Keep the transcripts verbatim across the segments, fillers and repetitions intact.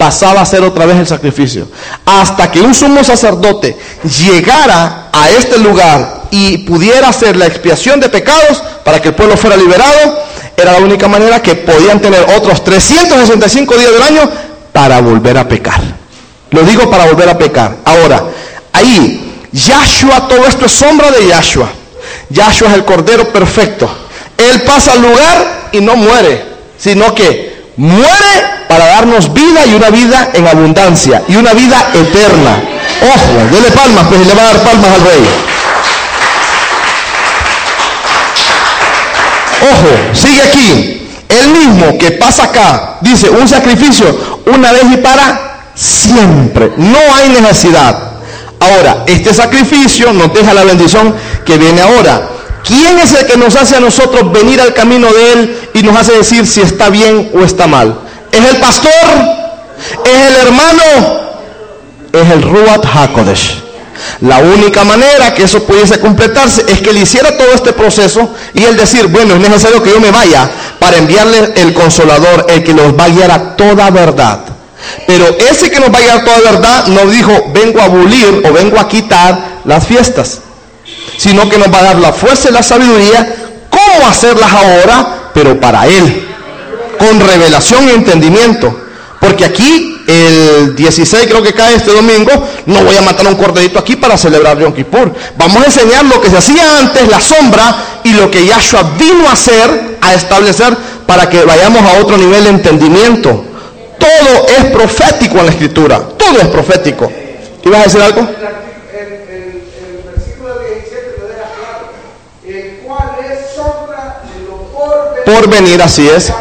pasaba a ser otra vez el sacrificio. Hasta que un sumo sacerdote llegara a este lugar y pudiera hacer la expiación de pecados para que el pueblo fuera liberado, era la única manera que podían tener otros trescientos sesenta y cinco días del año para volver a pecar. Lo digo para volver a pecar. Ahora, ahí, Yahshua, todo esto es sombra de Yahshua. Yahshua es el Cordero perfecto. Él pasa al lugar y no muere, sino que muere para darnos vida, y una vida en abundancia, y una vida eterna. Ojo, dele palmas, pues, y le va a dar palmas al rey. Ojo, sigue aquí. El mismo que pasa acá, dice, un sacrificio una vez y para siempre. No hay necesidad. Ahora, este sacrificio nos deja la bendición que viene ahora. ¿Quién es el que nos hace a nosotros venir al camino de Él y nos hace decir si está bien o está mal? ¿Es el pastor? ¿Es el hermano? Es el Ruach HaKodesh. La única manera que eso pudiese completarse es que Él hiciera todo este proceso y Él decir, bueno, es necesario que yo me vaya para enviarle el Consolador, el que los va a guiar a toda verdad. Pero ese que nos va a guiar a toda verdad no dijo, vengo a abolir o vengo a quitar las fiestas, sino que nos va a dar la fuerza y la sabiduría cómo hacerlas ahora, pero para Él, con revelación y entendimiento. Porque aquí, el dieciséis creo que cae este domingo, no voy a matar un corderito aquí para celebrar Yom Kippur. Vamos a enseñar lo que se hacía antes, la sombra, y lo que Yahshua vino a hacer, a establecer, para que vayamos a otro nivel de entendimiento. Todo es profético en la Escritura, todo es profético. ¿Ibas a decir algo? Por venir, así es.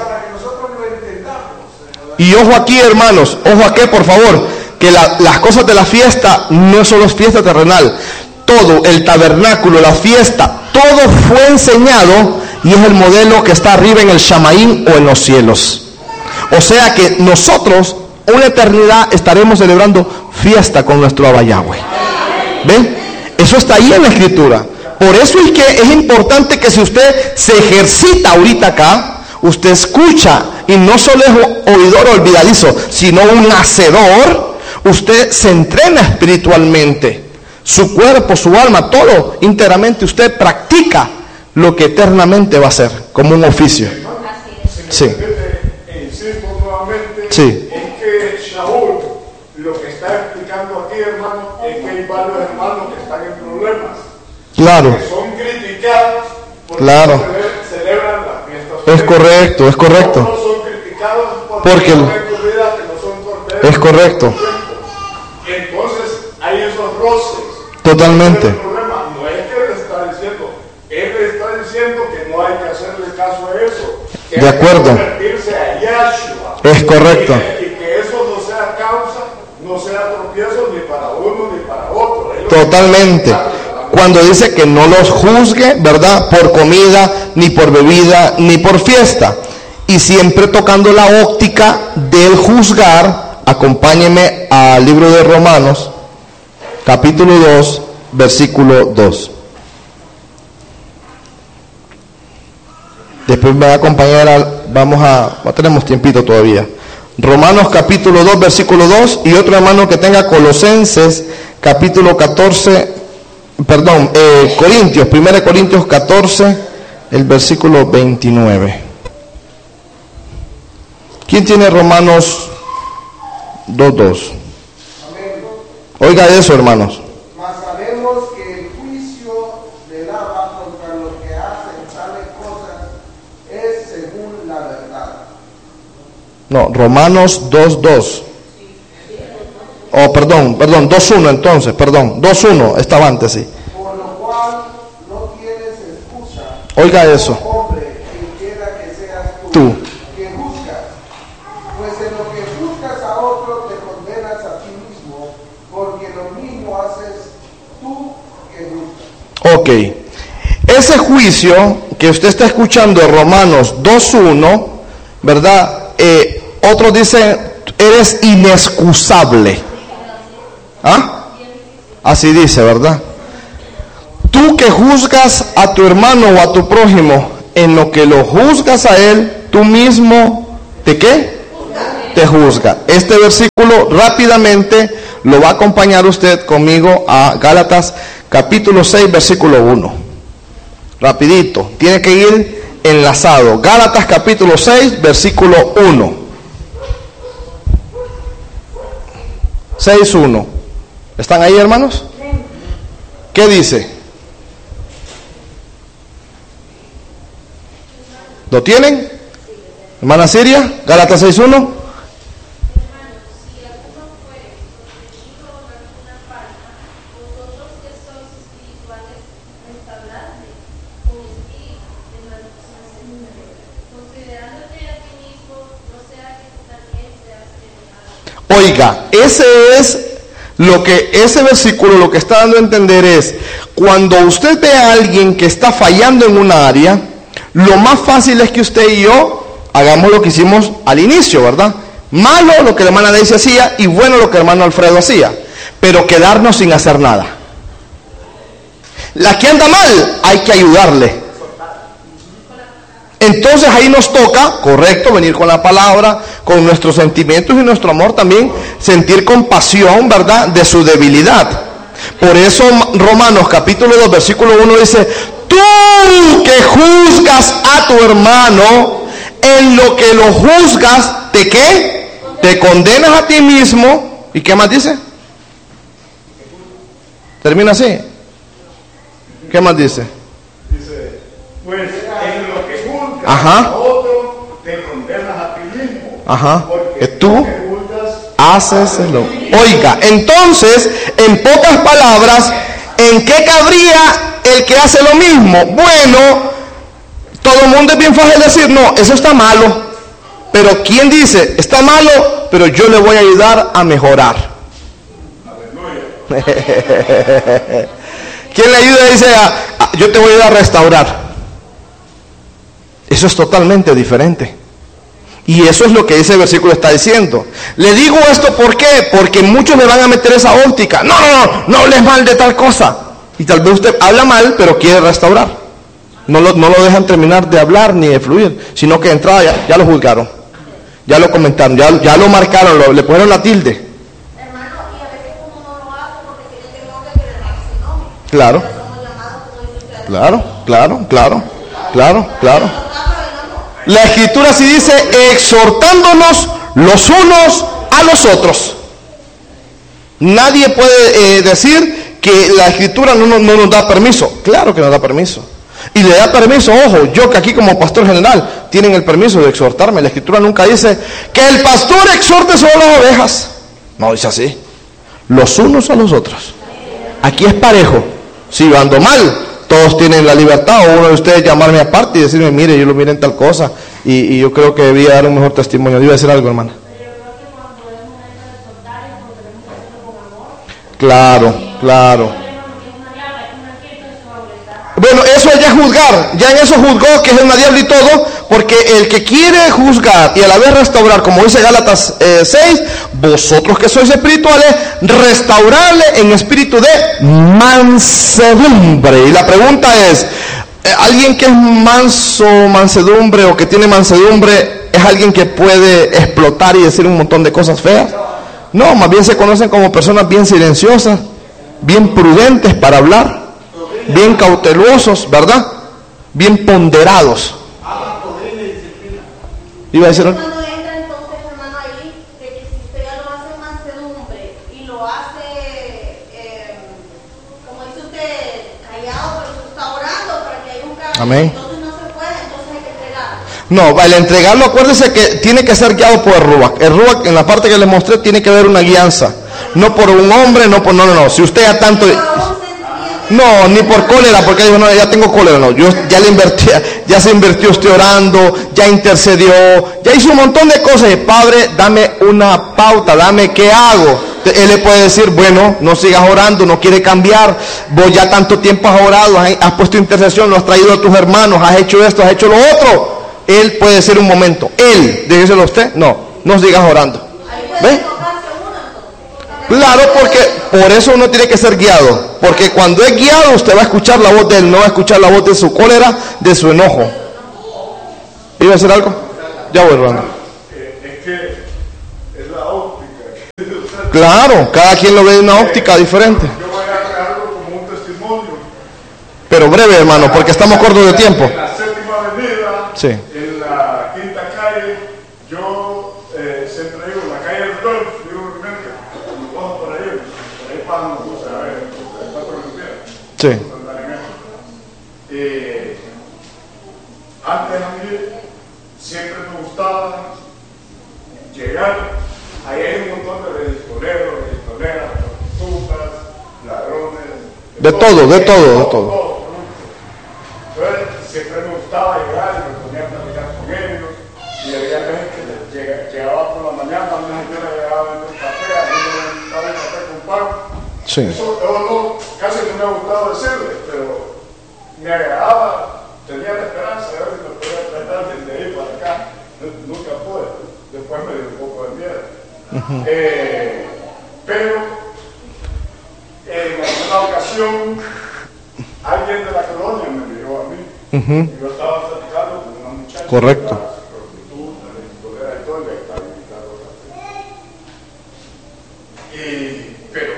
Y ojo aquí, hermanos, ojo aquí, por favor, que la, las cosas de la fiesta no solo es fiesta terrenal. Todo, el tabernáculo, la fiesta, todo fue enseñado y es el modelo que está arriba en el Shamaín o en los cielos. O sea que nosotros, una eternidad, estaremos celebrando fiesta con nuestro Abba Yahweh. ¿Ven? Eso está ahí en la Escritura. Por eso es que es importante que si usted se ejercita ahorita acá, usted escucha y no solo es oidor olvidadizo, sino un hacedor, usted se entrena espiritualmente. Su cuerpo, su alma, todo íntegramente usted practica lo que eternamente va a ser, como un oficio. Sí. Sí. Es que Shaul, lo que está explicando aquí, hermano, es que hay varios hermanos que están en problemas. Claro. Que son criticados porque claro. no celebran las fiestas. Es correcto, es correcto. No son criticados porque, porque no ven tu vida, que no son corderos. Es correcto. Entonces hay esos roces. Totalmente. El problema no es que él está diciendo, él está diciendo que no hay que hacerle caso a eso. Que de hay acuerdo. Que convertirse a Yahshua. Es correcto. Y, y que eso no sea causa, no sea tropiezo ni para uno ni para otro. Totalmente. Cuando dice que no los juzgue, ¿verdad? Por comida, ni por bebida, ni por fiesta. Y siempre tocando la óptica del juzgar, acompáñeme al libro de Romanos, capítulo dos, versículo dos. Después me va a acompañar, al, vamos a, no tenemos tiempito todavía. Romanos capítulo dos, versículo dos, y otro hermano que tenga Colosenses capítulo catorce, perdón, eh, Corintios, primera Corintios catorce, el versículo veintinueve. ¿Quién tiene Romanos dos, dos? Oiga eso, hermanos. Mas sabemos que el juicio del Abba contra los que hacen tales cosas es según la verdad. No, Romanos dos, dos. Oh, perdón, perdón, dos uno entonces, perdón, dos uno, estaba antes, sí. Por lo cual no tienes excusa. Oiga eso. Hombre, quien quiera que seas tú. Tú. Que juzgas. Pues en lo que juzgas a otro te condenas a ti mismo, porque lo mismo haces tú que juzgas. Ok. Ese juicio que usted está escuchando en Romanos dos uno, ¿verdad? Eh, otros dicen, eres inexcusable. ¿Ah? Así dice, ¿verdad? Tú que juzgas a tu hermano o a tu prójimo, en lo que lo juzgas a él, tú mismo, ¿de qué? te juzga. Este versículo rápidamente lo va a acompañar usted conmigo a Gálatas capítulo seis, versículo uno. Rapidito, tiene que ir enlazado. Gálatas capítulo seis, versículo uno. seis uno. ¿Están ahí, hermanos? ¿Qué dice? ¿Lo tienen? Hermana Siria, Gálatas seis uno. Oiga, ese es lo que, ese versículo lo que está dando a entender es, cuando usted ve a alguien que está fallando en una área, lo más fácil es que usted y yo hagamos lo que hicimos al inicio, ¿verdad? Malo lo que la hermana Daisy hacía y bueno lo que el hermano Alfredo hacía, pero quedarnos sin hacer nada. La que anda mal, hay que ayudarle. Entonces ahí nos toca, correcto, venir con la palabra, con nuestros sentimientos y nuestro amor también, sentir compasión, ¿verdad?, de su debilidad. Por eso Romanos capítulo dos, versículo uno dice, tú que juzgas a tu hermano, en lo que lo juzgas, ¿de qué? Te condenas a ti mismo. ¿Y qué más dice? Termina así. ¿Qué más dice? Dice, pues en lo que juzgas Ajá. a otro, te condenas a ti mismo. Ajá. Porque tú lo que juzgas haces lo. Oiga, entonces, en pocas palabras, ¿en qué cabría el que hace lo mismo? Bueno, todo el mundo es bien fácil decir, no, eso está malo. Pero ¿quién dice, está malo, pero yo le voy a ayudar a mejorar? Aleluya. ¿Quién le ayuda y dice, ah, ah, yo te voy a ayudar a restaurar? Eso es totalmente diferente. Y eso es lo que ese versículo está diciendo. Le digo esto, ¿por qué? Porque muchos le van a meter esa óptica. No, no, no, no hables mal de tal cosa. Y tal vez usted habla mal, pero quiere restaurar. No lo, no lo dejan terminar de hablar ni de fluir, sino que de entrada ya, ya lo juzgaron. Ya lo comentaron, ya, ya lo marcaron, lo, le pusieron la tilde. Hermano, y a veces uno no lo hace porque tiene temor de que le haga su nombre. Claro. Pero somos llamados, como dice usted, Claro, claro, claro, claro, claro. La escritura sí dice, exhortándonos los unos a los otros. Nadie puede eh, decir que la escritura no, no, no nos da permiso. Claro que nos da permiso. Y le da permiso, ojo, yo que aquí como pastor general tienen el permiso de exhortarme. La escritura nunca dice que el pastor exhorte solo las ovejas. No dice así. Los unos a los otros. Aquí es parejo. Si yo ando mal, todos tienen la libertad, o uno de ustedes llamarme aparte y decirme, mire, yo lo miré en tal cosa, y, y yo creo que debía dar un mejor testimonio. Iba a decir algo, hermana. Claro, claro. Bueno, eso es ya juzgar, ya en eso juzgó que es una diablo y todo, porque el que quiere juzgar y a la vez restaurar, como dice Gálatas eh, seis, vosotros que sois espirituales, restaurarle en espíritu de mansedumbre. Y la pregunta es, ¿alguien que es manso, mansedumbre o que tiene mansedumbre, es alguien que puede explotar y decir un montón de cosas feas? No, más bien se conocen como personas bien silenciosas, bien prudentes para hablar, bien cautelosos, ¿verdad? Bien ponderados. ¿Iba a decir algo? Cuando entra entonces, hermano, ahí, de que si usted ya lo hace en mansedumbre y lo hace, eh, como dice usted, callado, pero usted está orando para que haya un cambio, Amén. entonces no se puede, entonces hay que entregar. No, al entregarlo, acuérdese que tiene que ser guiado por el Ruach. El Ruach, en la parte que le mostré, tiene que haber una guianza. No por un hombre, no por... No, no, no. Si usted ya tanto... No, ni por cólera, porque dijo, no, ya tengo cólera, no, yo ya le invertí, ya se invirtió usted orando, ya intercedió, ya hizo un montón de cosas. Padre, dame una pauta, dame qué hago. Él le puede decir, bueno, no sigas orando, no quiere cambiar, vos ya tanto tiempo has orado, has, has puesto intercesión, lo has traído a tus hermanos, has hecho esto, has hecho lo otro. Él puede decir un momento, él, déjeselo a usted, no, no sigas orando. ¿Ve? Claro, porque por eso uno tiene que ser guiado. Porque cuando es guiado, usted va a escuchar la voz de él, no va a escuchar la voz de su cólera, de su enojo. ¿Iba a decir algo? Ya voy, Rolando. Eh, es que Claro, cada quien lo ve de una óptica diferente. Yo voy a traerlo como un testimonio. Pero breve, hermano, porque estamos cortos de tiempo. En la séptima avenida, Sí. en la quinta calle, yo eh, siempre digo, la calle del Golf, digo, realmente, cuando cojo por ahí, por ahí pasan los buses, a ver, el cuatro de los Sí. Eh, antes a mí siempre me gustaba llegar, ahí hay un montón de discoleros, discoleras, prostitutas, ladrones, De todo, de todo, de todo. Entonces siempre me gustaba llegar y me ponía a platicar con ellos, y había veces que llega- llegaba por la mañana, una señora llegaba a vender café, a mí me gustaba el café con pan. Sí. Eso yo no, casi no me ha gustado decirle, pero me agradaba, tenía la esperanza de ver si me podía tratar desde ahí para acá. Nu- Nunca pude, después me dio un poco de miedo. Eh, pero en alguna ocasión alguien de la colonia me miró a mí. Y yo estaba platicando con una muchacha. Correcto. Prostituta, discolera y todo, y le estaba invitando café. Y, pero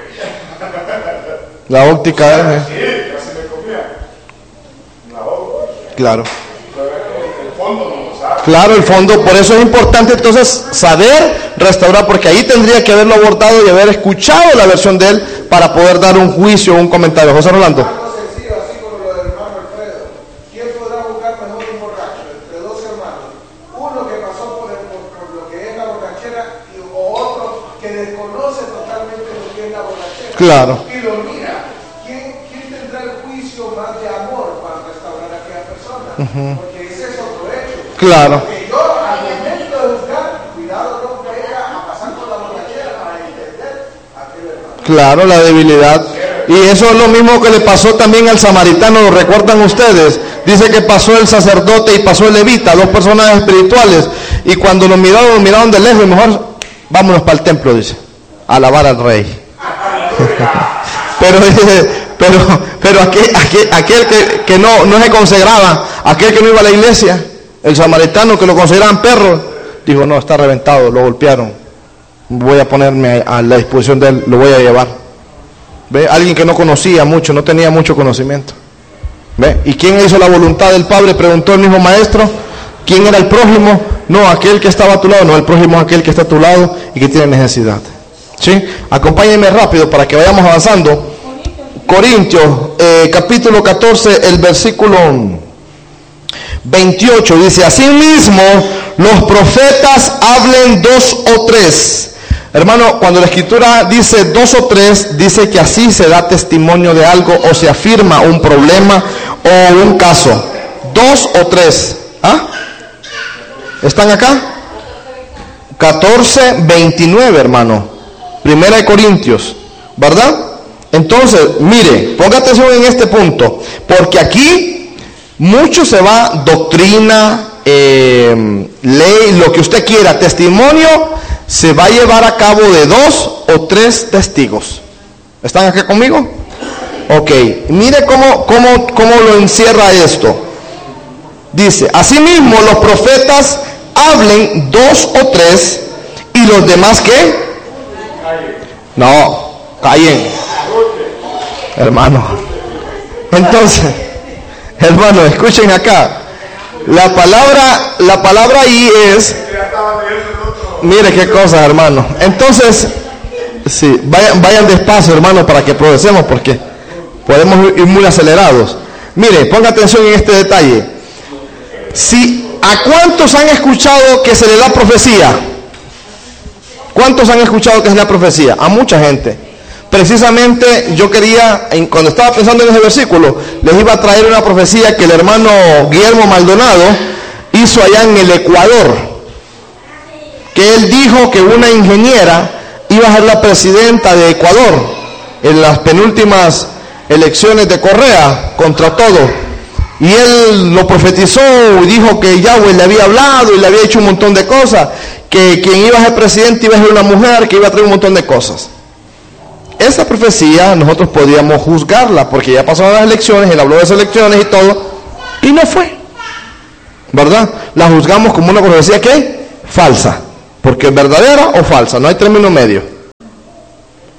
La óptica es... sí, casi me comía. La boca. Claro. El fondo no lo sabe. Claro, el fondo, por eso es importante entonces saber restaurar, porque ahí tendría que haberlo abordado y haber escuchado la versión de él para poder dar un juicio o un comentario. José Rolando. Algo sencillo, así como lo del hermano Alfredo. ¿Quién podrá buscar mejor un borracho entre dos hermanos? Uno que pasó por, el- por- por lo que es la borrachera y, o otro que desconoce totalmente lo que es la borrachera. Claro. Y lo mira. ¿Quién, quién tendrá el juicio más de amor para restaurar a aquella persona? Porque ese es otro hecho. Claro. Porque yo, al momento de buscar, cuidado, no caiga a pasar por la borrachera para entender a aquel hermano. Claro, la debilidad. Y eso es lo mismo que le pasó también al samaritano, ¿lo recuerdan ustedes? Dice que pasó el sacerdote y pasó el levita, dos personas espirituales. Y cuando lo miraron, lo miraron de lejos y mejor, vámonos para el templo, dice, a alabar al rey. Pero dice, pero, pero aquel, aquel, aquel que, que no, no se consagraba, aquel que no iba a la iglesia, el samaritano que lo consideraban perro, dijo, no, está reventado, lo golpearon. Voy a ponerme a, a la disposición de él, lo voy a llevar. ¿Ve? Alguien que no conocía mucho, no tenía mucho conocimiento. ¿Ve? ¿Y quién hizo la voluntad del Padre? Preguntó el mismo maestro. ¿Quién era el prójimo? No, aquel que estaba a tu lado. No, el prójimo es aquel que está a tu lado y que tiene necesidad. ¿Sí? Acompáñenme rápido para que vayamos avanzando. Corintios, eh, capítulo catorce, el versículo veintiocho, dice, asimismo, los profetas hablen dos o tres. Hermano, cuando la escritura dice dos o tres, dice que así se da testimonio de algo o se afirma un problema o un caso. Dos o tres. ¿Ah? ¿Están acá? catorce, veintinueve, hermano. Primera de Corintios, ¿verdad? Entonces, mire, ponga atención en este punto, porque aquí mucho se va doctrina, eh, ley, lo que usted quiera, testimonio, se va a llevar a cabo de dos o tres testigos. ¿Están acá conmigo? Ok, mire cómo, cómo, cómo lo encierra esto. Dice, asimismo los profetas hablen dos o tres y los demás ¿qué? No, callen. Hermano. Entonces, hermano, escuchen acá. La palabra, la palabra ahí es, mire qué cosa, hermano. Entonces, sí, vayan, vayan despacio, hermano, para que progresemos, porque podemos ir muy acelerados. Mire, ponga atención en este detalle. Si, ¿a cuántos han escuchado que se le da profecía? ¿Cuántos han escuchado que es la profecía? A mucha gente. Precisamente yo quería, cuando estaba pensando en ese versículo, les iba a traer una profecía que el hermano Guillermo Maldonado hizo allá en el Ecuador. Que él dijo que una ingeniera iba a ser la presidenta de Ecuador en las penúltimas elecciones de Correa, contra todo. Y él lo profetizó y dijo que Yahweh le había hablado y le había hecho un montón de cosas, que quien iba a ser presidente iba a ser una mujer, que iba a traer un montón de cosas. Esa profecía nosotros podíamos juzgarla, porque ya pasaron las elecciones, él habló de esas elecciones y todo, y no fue, ¿verdad? La juzgamos como una profecía que falsa, porque es verdadera o falsa, no hay término medio.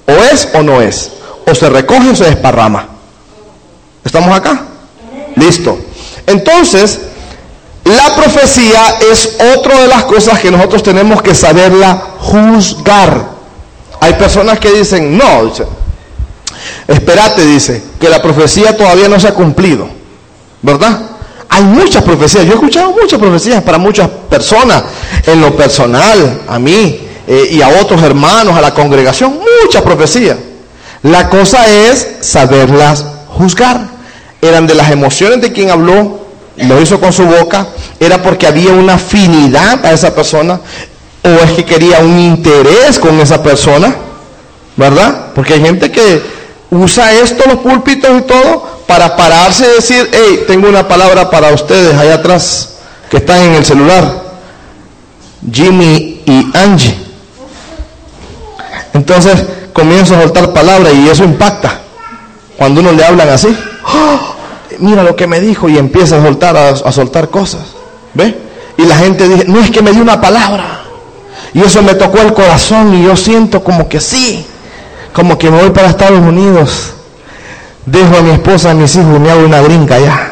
O es o no es. O se recoge o se desparrama. ¿Estamos acá? Listo. Entonces, la profecía es otra de las cosas que nosotros tenemos que saberla juzgar. Hay personas que dicen, no, dice, espérate, dice, que la profecía todavía no se ha cumplido, ¿verdad? Hay muchas profecías, yo he escuchado muchas profecías para muchas personas, en lo personal, a mí eh, y a otros hermanos, a la congregación, muchas profecías. La cosa es saberlas juzgar. Eran de las emociones de quien habló, lo hizo con su boca, era porque había una afinidad a esa persona, o es que quería un interés con esa persona, ¿verdad? Porque hay gente que usa esto, los púlpitos y todo, para pararse y decir, hey, tengo una palabra para ustedes allá atrás, que están en el celular, Jimmy y Angie. Entonces comienza a soltar palabras y eso impacta, cuando uno le hablan así, ¡oh! Mira lo que me dijo, y empieza a soltar, a, a soltar cosas, ¿ve? Y la gente dice, no, es que me dio una palabra, y eso me tocó el corazón, y yo siento como que sí, como que me voy para Estados Unidos, dejo a mi esposa, a mis hijos, y me hago una gringa allá.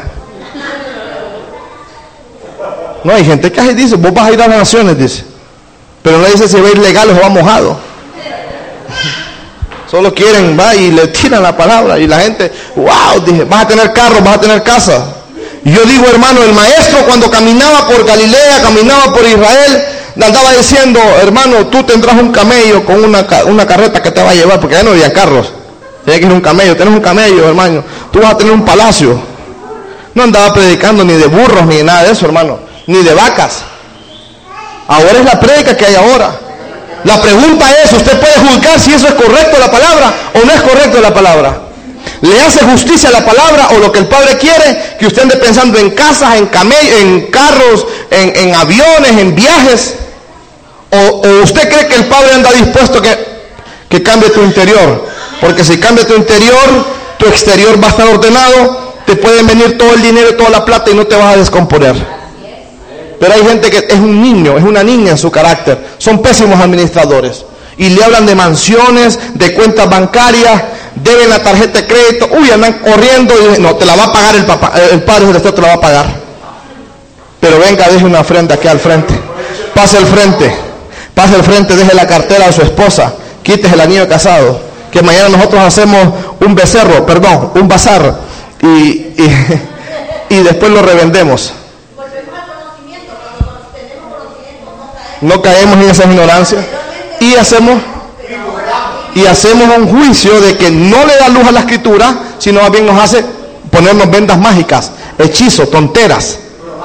No, hay gente que así dice, vos vas a ir a las naciones, dice, pero no dice si va a ir legal o va mojado. Solo quieren, va, y le tiran la palabra, y la gente, wow, dije, vas a tener carro, vas a tener casa. Y yo digo, hermano, el maestro cuando caminaba por Galilea, caminaba por Israel, le andaba diciendo, hermano, tú tendrás un camello con una, una carreta que te va a llevar, porque ya no había carros, tenía que ir un camello, tienes un camello, hermano, tú vas a tener un palacio. No andaba predicando ni de burros, ni de nada de eso, hermano, ni de vacas. Ahora es la prédica que hay ahora. La pregunta es, ¿usted puede juzgar si eso es correcto la palabra o no es correcto la palabra? ¿Le hace justicia a la palabra o lo que el Padre quiere? Que usted ande pensando en casas, en camellos, en carros, en, en aviones, en viajes. O, ¿O usted cree que el Padre anda dispuesto que, que cambie tu interior? Porque si cambia tu interior, tu exterior va a estar ordenado, te pueden venir todo el dinero y toda la plata y no te vas a descomponer. Pero hay gente que es un niño, es una niña en su carácter. Son pésimos administradores. Y le hablan de mansiones, de cuentas bancarias, deben la tarjeta de crédito. Uy, andan corriendo y dicen, no, te la va a pagar el papá, el padre celestial te la va a pagar. Pero venga, deje una ofrenda aquí al frente. Pase al frente. Pase al frente, deje la cartera a su esposa. Quítese el anillo de casado. Que mañana nosotros hacemos un becerro, perdón, un bazar. Y, y, y después lo revendemos. No caemos en esa ignorancia y hacemos y hacemos un juicio de que no le da luz a la escritura, sino más bien nos hace ponernos vendas mágicas, hechizos, tonteras.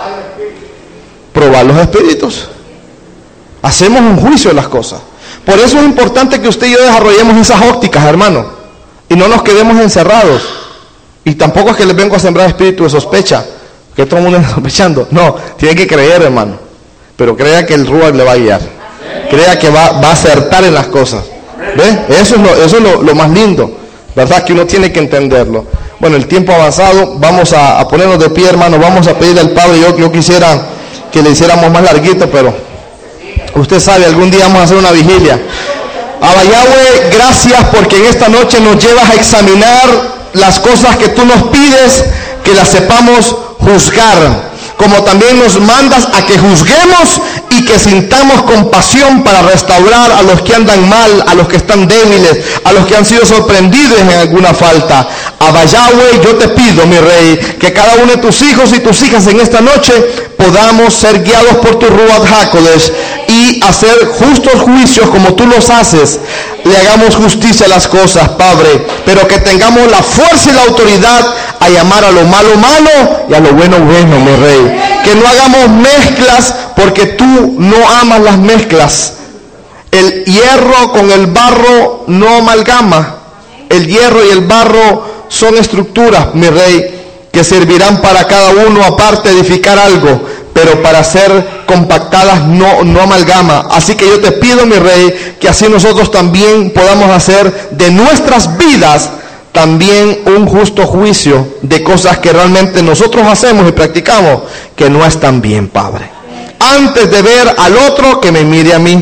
Probar los espíritus. Hacemos un juicio de las cosas. Por eso es importante que usted y yo desarrollemos esas ópticas, hermano, y no nos quedemos encerrados. Y tampoco es que les vengo a sembrar espíritu de sospecha, que todo el mundo está sospechando. No, tiene que creer, hermano. Pero crea que el Ruach le va a guiar. Crea que va, va a acertar en las cosas. ¿Ve? Eso es, lo, eso es lo, lo más lindo, ¿verdad? Que uno tiene que entenderlo. Bueno, el tiempo avanzado, vamos a, a ponernos de pie, hermano. Vamos a pedirle al Padre. Yo, yo quisiera que le hiciéramos más larguito, pero usted sabe, algún día vamos a hacer una vigilia. Abba Yahweh, gracias porque en esta noche nos llevas a examinar las cosas que tú nos pides, que las sepamos juzgar. Como también nos mandas a que juzguemos y que sintamos compasión para restaurar a los que andan mal, a los que están débiles, a los que han sido sorprendidos en alguna falta. Abba Yahweh, yo te pido, mi Rey, que cada uno de tus hijos y tus hijas en esta noche podamos ser guiados por tu Ruach HaKodesh y hacer justos juicios como tú los haces. Le hagamos justicia a las cosas, Padre, pero que tengamos la fuerza y la autoridad a llamar a lo malo malo y a lo bueno bueno, mi Rey. Que no hagamos mezclas, porque tú no amas las mezclas. El hierro con el barro no amalgama. El hierro y el barro son estructuras, mi Rey, que servirán para cada uno aparte edificar algo, pero para ser compactadas no, no amalgama. Así que yo te pido, mi Rey, que así nosotros también podamos hacer de nuestras vidas también un justo juicio de cosas que realmente nosotros hacemos y practicamos que no están bien, Padre. Antes de ver al otro, que me mire a mí.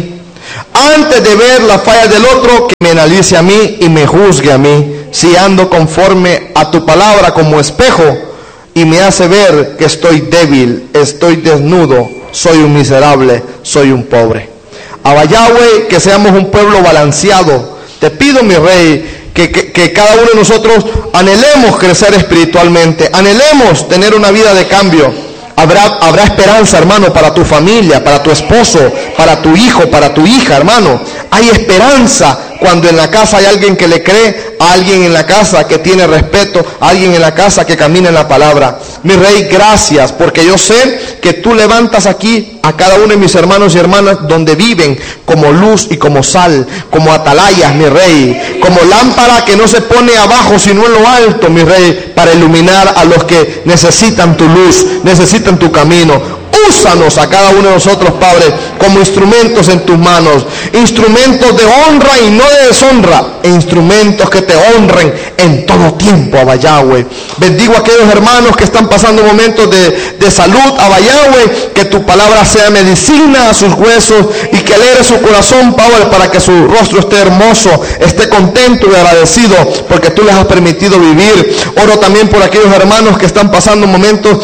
Antes de ver las fallas del otro, que me analice a mí y me juzgue a mí, si ando conforme a tu palabra como espejo y me hace ver que estoy débil, estoy desnudo, soy un miserable, soy un pobre. Abba Yahweh, que seamos un pueblo balanceado. Te pido, mi Rey, que, que, que cada uno de nosotros anhelemos crecer espiritualmente, anhelemos tener una vida de cambio. Habrá, habrá esperanza, hermano, para tu familia, para tu esposo, para tu hijo, para tu hija, hermano. Hay esperanza cuando en la casa hay alguien que le cree, a alguien en la casa que tiene respeto, a alguien en la casa que camina en la palabra. Mi Rey, gracias, porque yo sé que tú levantas aquí a cada uno de mis hermanos y hermanas donde viven como luz y como sal, como atalayas, mi Rey, como lámpara que no se pone abajo sino en lo alto, mi Rey, para iluminar a los que necesitan tu luz, necesitan tu camino. Úsanos a cada uno de nosotros, Padre, como instrumentos en tus manos, instrumentos de honra y no de deshonra, e instrumentos que te honren en todo tiempo, Abba Yahweh. Bendigo a aquellos hermanos que están pasando momentos de, de salud, Abba Yahweh, que tu palabra sea medicina a sus huesos y que alegre su corazón, Padre, para que su rostro esté hermoso, esté contento y agradecido porque tú les has permitido vivir. Oro también por aquellos hermanos que están pasando momentos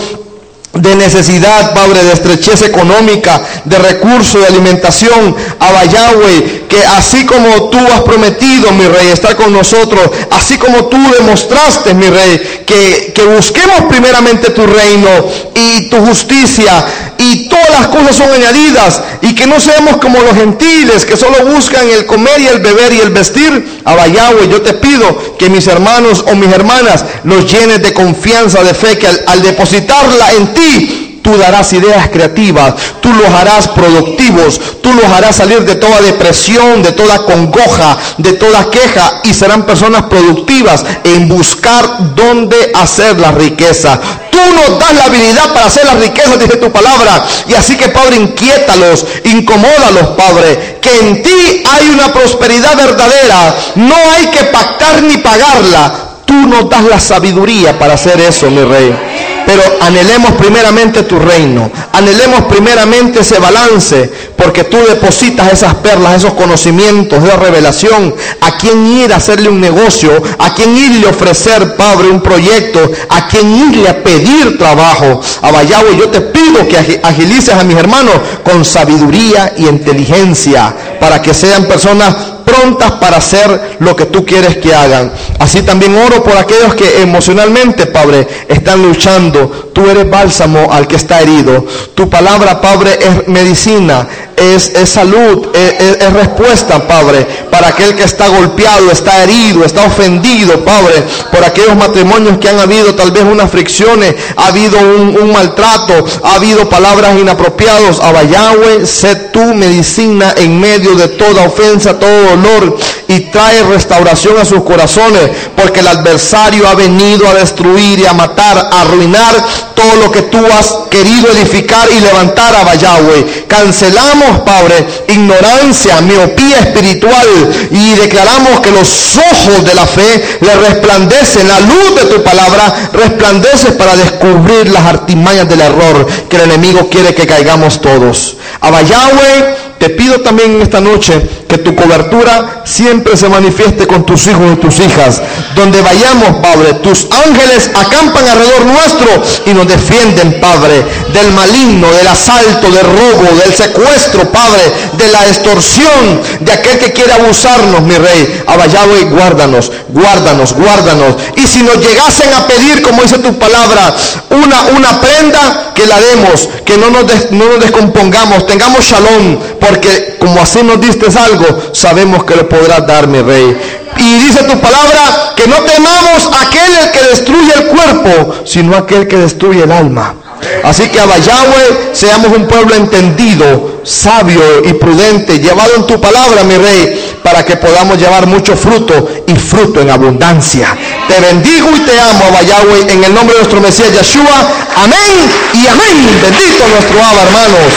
de necesidad, Padre, de estrechez económica, de recursos, de alimentación. Abba Yahweh, que así como tú has prometido, mi Rey, estar con nosotros, así como tú demostraste, mi Rey, que, que busquemos primeramente tu reino y tu justicia, y todas las cosas son añadidas, y que no seamos como los gentiles que solo buscan el comer y el beber y el vestir. Abba Yahweh, yo te pido que mis hermanos o mis hermanas los llenes de confianza, de fe, que al, al depositarla en ti, tú darás ideas creativas, tú los harás productivos, tú los harás salir de toda depresión, de toda congoja, de toda queja, y serán personas productivas en buscar dónde hacer la riqueza. Tú nos das la habilidad para hacer las riquezas, dice tu palabra, y así que, Padre, inquiétalos, incomódalos, Padre, que en ti hay una prosperidad verdadera, no hay que pactar ni pagarla. Tú nos das la sabiduría para hacer eso, mi Rey. Pero anhelemos primeramente tu reino, anhelemos primeramente ese balance, porque tú depositas esas perlas, esos conocimientos, esa revelación, a quién ir a hacerle un negocio, a quién irle a ofrecer, Padre, un proyecto, a quién irle a pedir trabajo. Abba Yahweh, yo te pido que agilices a mis hermanos con sabiduría y inteligencia, para que sean personas prontas para hacer lo que tú quieres que hagan. Así también oro por aquellos que emocionalmente, Padre, están luchando. Tú eres bálsamo al que está herido. Tu palabra, Padre, es medicina, es, es salud, es, es, es respuesta, Padre, para aquel que está golpeado, está herido, está ofendido, Padre, por aquellos matrimonios que han habido tal vez unas fricciones, ha habido un, un maltrato, ha habido palabras inapropiadas. Abba Yahweh, sé tú medicina en medio de toda ofensa, todo dolor, y trae restauración a sus corazones, porque el adversario ha venido a destruir y a matar, a arruinar todo lo que tú has querido edificar y levantar, Abba Yahweh. Cancelamos, Padre, ignorancia, miopía espiritual, y declaramos que los ojos de la fe le resplandecen, la luz de tu palabra resplandece para descubrir las artimañas del error que el enemigo quiere que caigamos todos. Abba Yahweh, te pido también en esta noche que tu cobertura siempre se manifieste con tus hijos y tus hijas. Donde vayamos, Padre, tus ángeles acampan alrededor nuestro y nos defienden, Padre, del maligno, del asalto, del robo, del secuestro, Padre, de la extorsión, de aquel que quiere abusarnos, mi Rey. Abba Yahweh, guárdanos, guárdanos, guárdanos. Y si nos llegasen a pedir, como dice tu palabra, una, una prenda, que la demos, que no nos, des, no nos descompongamos, tengamos shalom, porque como así nos diste algo, sabemos que lo podrás dar, mi Rey. Y dice tu palabra que no temamos a aquel el que destruye el cuerpo, sino aquel que destruye el alma. Así que, Abba Yahweh, seamos un pueblo entendido, sabio y prudente, llevado en tu palabra, mi Rey, para que podamos llevar mucho fruto y fruto en abundancia. Te bendigo y te amo, Abba Yahweh, en el nombre de nuestro Mesías Yeshua. Amén y amén. Bendito nuestro Abba, hermanos.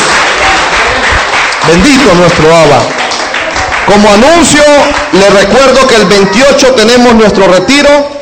Bendito nuestro Abba. Como anuncio, les recuerdo que el veintiocho tenemos nuestro retiro.